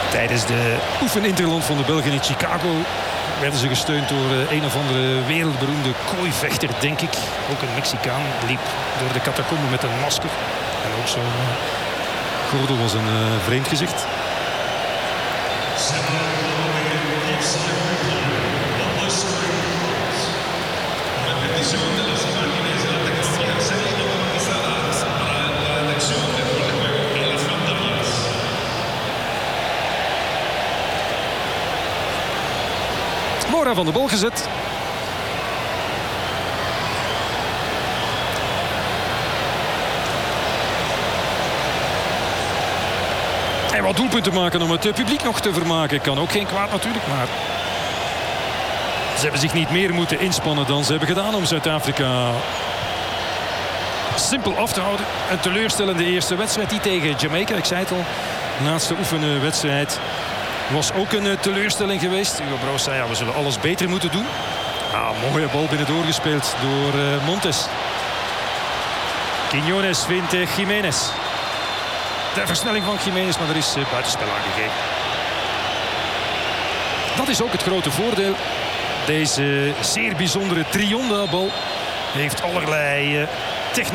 Tijdens de oefeninterland van de Belgen in Chicago werden ze gesteund door een of andere wereldberoemde kooivechter, denk ik. Ook een Mexicaan, liep door de catacomben met een masker. En ook zo'n gordel was een vreemd gezicht. Mora van de bal gezet. En wat doelpunten maken om het publiek nog te vermaken. Kan ook geen kwaad natuurlijk, maar ze hebben zich niet meer moeten inspannen dan ze hebben gedaan om Zuid-Afrika simpel af te houden. Een teleurstellende eerste wedstrijd die tegen Jamaica, ik zei het al, de laatste oefenwedstrijd was ook een teleurstelling geweest. Hugo Broos zei, ja, we zullen alles beter moeten doen. Mooie bal binnendoor gespeeld door Montes. Quiñones vindt Jiménez. De versnelling van Jiménez, maar er is buitenspel aangegeven. Dat is ook het grote voordeel. Deze zeer bijzondere Trionda-bal heeft allerlei